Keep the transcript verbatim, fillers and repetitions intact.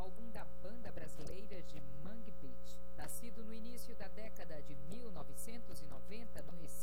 álbum da banda brasileira de Mangue Beach. Nascido no início da década de mil novecentos e noventa no Recife,